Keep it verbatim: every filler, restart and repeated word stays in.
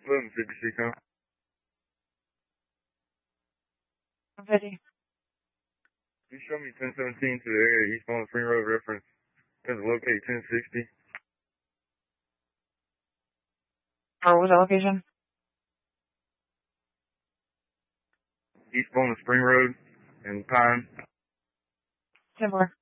eleven fifty-six, huh? fifty. You show me ten seventeen to the area East Bowling Spring Road reference. Can locate ten sixty. Or what was the location? East Bowling Spring Road and Pine. ten four.